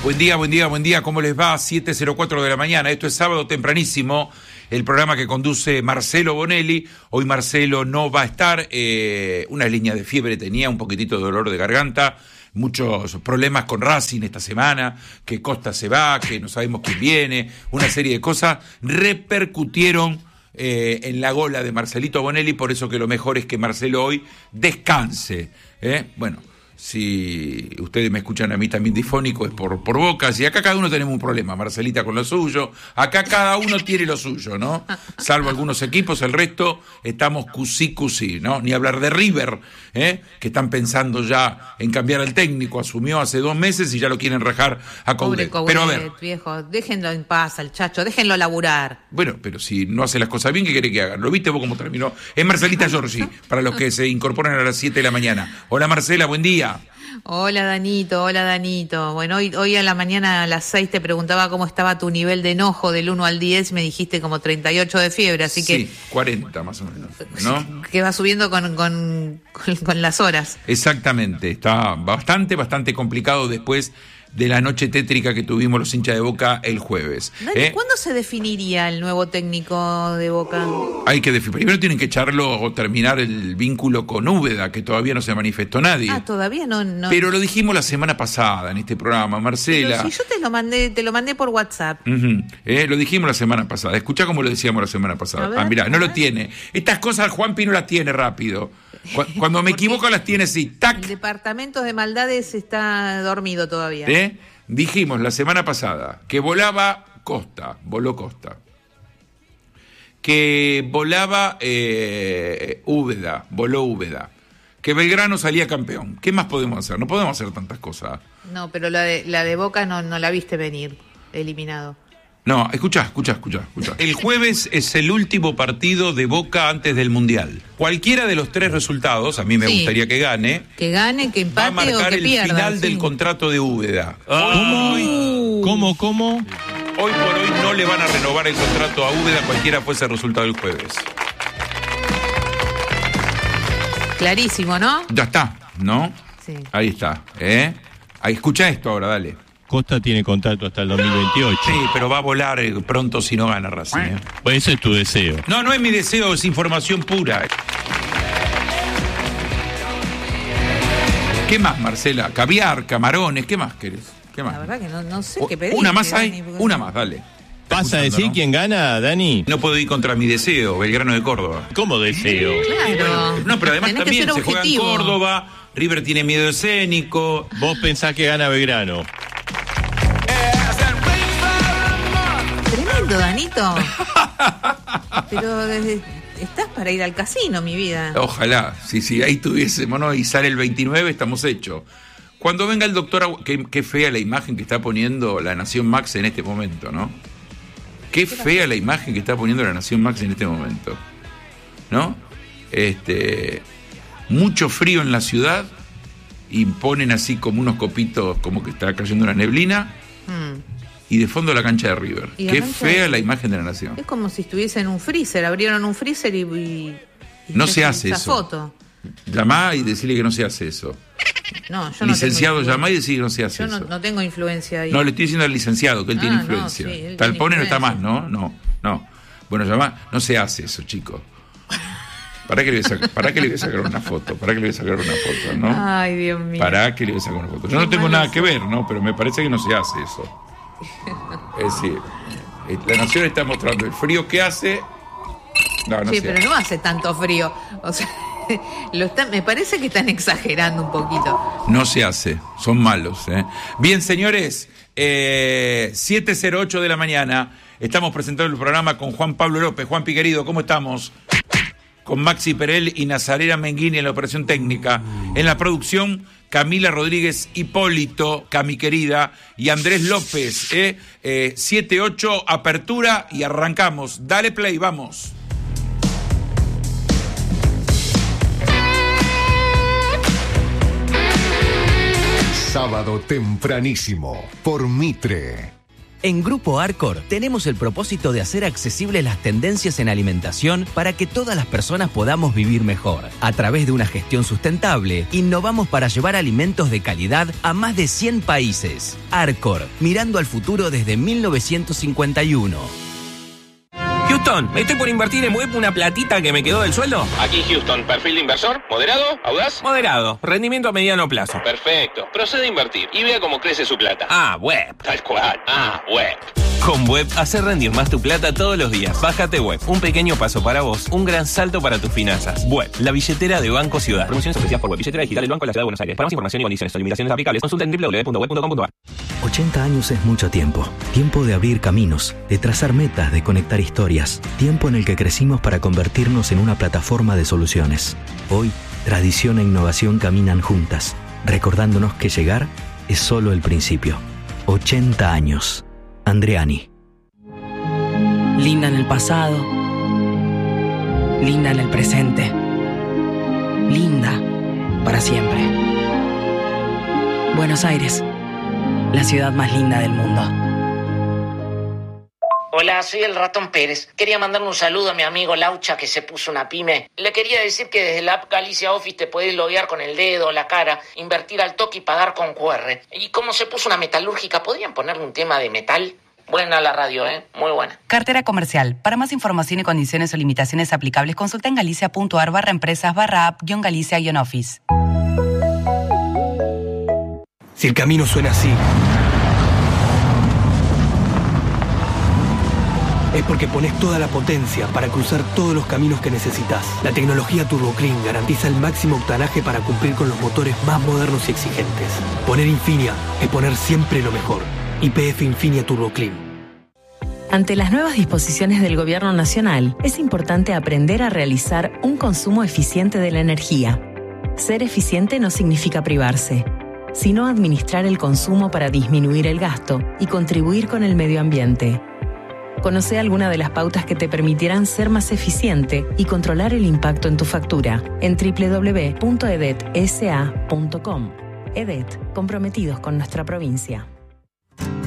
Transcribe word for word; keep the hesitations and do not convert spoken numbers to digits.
Buen día, buen día, buen día. ¿Cómo les va? siete cero cuatro de la mañana. Esto es sábado tempranísimo. El programa que conduce Marcelo Bonelli. Hoy Marcelo no va a estar. Eh, una línea de fiebre tenía, un poquitito de dolor de garganta. Muchos problemas con Racing esta semana. Que Costa se va, que no sabemos quién viene. Una serie de cosas repercutieron eh, en la gola de Marcelito Bonelli. Por eso que lo mejor es que Marcelo hoy descanse. ¿eh? Bueno. Si ustedes me escuchan a mí también difónico es por, por bocas, y acá cada uno tenemos un problema, Marcelita con lo suyo, acá cada uno tiene lo suyo, ¿no? Salvo algunos equipos, el resto estamos cusí, cusí, ¿no? Ni hablar de River, ¿eh? Que están pensando ya en cambiar al técnico, asumió hace dos meses y ya lo quieren rajar a Coudet. Pero a ver, viejo, déjenlo en paz al Chacho, déjenlo laburar. Bueno, pero si no hace las cosas bien, ¿qué quiere que hagan? ¿Lo viste vos cómo terminó? Es Marcelita Giorgi, para los que se incorporan a las siete de la mañana. Hola Marcela, buen día. Hola Danito, hola Danito. Bueno, hoy, hoy a la mañana a las seis te preguntaba cómo estaba tu nivel de enojo del uno al diez, me dijiste como treinta y ocho de fiebre, así que... Sí, cuarenta más o menos, ¿no? Que va subiendo con, con, con, con las horas. Exactamente, está bastante, bastante complicado después de la noche tétrica que tuvimos los hinchas de Boca el jueves. Dani, ¿eh? ¿Cuándo se definiría el nuevo técnico de Boca? Hay que definir. Primero tienen que echarlo o terminar el vínculo con Úbeda, que todavía no se manifestó nadie. Ah, todavía no, no. Pero lo dijimos la semana pasada en este programa, Marcela. Pero si yo te lo mandé, te lo mandé por WhatsApp. Uh-huh. ¿Eh? Lo dijimos la semana pasada. Escuchá cómo lo decíamos la semana pasada. Ver, ah, mirá, no lo tiene. Estas cosas Juanpi no las tiene rápido. Cuando me equivoco las tiene así. ¡Tac! El departamento de maldades está dormido todavía. ¿Eh? Dijimos la semana pasada que volaba Costa, voló Costa. Que volaba eh, Úbeda, voló Úbeda. Que Belgrano salía campeón. ¿Qué más podemos hacer? No podemos hacer tantas cosas. No, pero la de, la de Boca no, no la viste venir, eliminado. No, escuchá, escuchá, escuchá, escuchá. El jueves es el último partido de Boca antes del Mundial. Cualquiera de los tres resultados, a mí me sí. gustaría que gane. Que gane, que empate va a marcar o que el pierda. final sí. del contrato de Úbeda. ¿Cómo? Hoy, ¿Cómo, cómo? Hoy por hoy no le van a renovar el contrato a Úbeda, cualquiera fuese el resultado del jueves. Clarísimo, ¿no? Ya está, ¿no? Sí. Ahí está, ¿eh? Ahí, escucha esto ahora, dale. Costa tiene contrato hasta el dos mil veintiocho. Sí, pero va a volar pronto si no gana Racing. ¿eh? Pues ese es tu deseo. No, no es mi deseo, es información pura. ¿Qué más, Marcela? Caviar, camarones, ¿qué más querés? ¿Qué más? La verdad que no, no sé qué pedir. Una más hay, una más, dale. ¿Vas a decir ¿no? quién gana, Dani? No puedo ir contra mi deseo, Belgrano de Córdoba. ¿Cómo deseo? Claro. Bueno, no, pero además Tenés también se juega en Córdoba, River tiene miedo escénico. Vos pensás que gana Belgrano. Tremendo, Danito. Pero desde, estás para ir al casino, mi vida. Ojalá, si sí, sí, ahí tuviésemos, ¿no? Y sale el veintinueve, estamos hechos. Cuando venga el doctor, qué, qué fea la imagen que está poniendo la Nación Max en este momento, ¿no? Qué fea la imagen que está poniendo la Nación Max en este momento, ¿no? Este, mucho frío en la ciudad y ponen así como unos copitos, como que está cayendo una neblina. Mm. Y de fondo la cancha de River. Qué fea de... la imagen de la Nación. Es como si estuviese en un freezer, abrieron un freezer y... y no se hace esa eso. Foto. Llamá y decirle que no se hace eso. No, yo no licenciado, llamá y decirle que no se hace yo no, eso. no tengo influencia ahí. No, le estoy diciendo al licenciado que él ah, tiene influencia. No, sí, él Tal tiene pone influencia. No está más, ¿no? No, no. Bueno, llamá, no se hace eso, chicos. ¿Para qué le voy a sacar, para qué le voy a sacar una foto? ¿Para qué le voy a sacar una foto, no? Ay, Dios mío. ¿Para qué le voy a sacar una foto? Yo no tengo nada que ver, ¿no? Pero me parece que no se hace eso. Es decir, la Nación está mostrando el frío que hace. No, no sí, se pero hace. no hace tanto frío. O sea, lo está, me parece que están exagerando un poquito. No se hace, son malos. ¿eh? Bien, señores, eh, siete cero ocho de la mañana. Estamos presentando el programa con Juan Pablo López. Juanpi, querido, ¿cómo estamos? Con Maxi Perel y Nazarena Menguini en la operación técnica. En la producción, Camila Rodríguez Hipólito, Cami querida, y Andrés López. ¿eh? Eh, siete ocho, apertura y arrancamos. Dale play, vamos. Sábado tempranísimo por Mitre. En Grupo Arcor tenemos el propósito de hacer accesibles las tendencias en alimentación para que todas las personas podamos vivir mejor. A través de una gestión sustentable, innovamos para llevar alimentos de calidad a más de cien países. Arcor, mirando al futuro desde mil novecientos cincuenta y uno. Houston, estoy por invertir en web una platita que me quedó del sueldo. Aquí Houston, perfil de inversor, moderado, audaz. Moderado, rendimiento a mediano plazo. Perfecto, procede a invertir y vea cómo crece su plata. Ah, web. Tal cual, ah, web. Con Web, hacer rendir más tu plata todos los días. Bájate Web, un pequeño paso para vos, un gran salto para tus finanzas. Web, la billetera de Banco Ciudad. Promociones ofrecidas por Web, billetera digital del Banco de la Ciudad de Buenos Aires. Para más información y condiciones o limitaciones aplicables, consulta en doble u doble u doble u punto web punto com punto a r. ochenta años es mucho tiempo. Tiempo de abrir caminos, de trazar metas, de conectar historias. Tiempo en el que crecimos para convertirnos en una plataforma de soluciones. Hoy, tradición e innovación caminan juntas, recordándonos que llegar es solo el principio. ochenta años. Andreani. Linda en el pasado. Linda en el presente. Linda para siempre. Buenos Aires, la ciudad más linda del mundo. Hola, soy el Ratón Pérez. Quería mandarle un saludo a mi amigo Laucha que se puso una pyme. Le quería decir que desde la app Galicia Office te podés loguear con el dedo o la cara, invertir al toque y pagar con Q R. Y como se puso una metalúrgica, ¿podrían ponerle un tema de metal? Buena la radio, ¿eh? Muy buena. Cartera comercial. Para más información y condiciones o limitaciones aplicables, consulta en galicia.ar barra empresas barra app guión galicia guión office. Si el camino suena así, es porque pones toda la potencia para cruzar todos los caminos que necesitas. La tecnología Turbo Clean garantiza el máximo octanaje para cumplir con los motores más modernos y exigentes. Poner Infinia es poner siempre lo mejor. Y P F Infinia Turbo Clean. Ante las nuevas disposiciones del Gobierno Nacional, es importante aprender a realizar un consumo eficiente de la energía. Ser eficiente no significa privarse, sino administrar el consumo para disminuir el gasto y contribuir con el medio ambiente. Conoce alguna de las pautas que te permitirán ser más eficiente y controlar el impacto en tu factura en doble u doble u doble u punto edet s a punto com. EDET, comprometidos con nuestra provincia.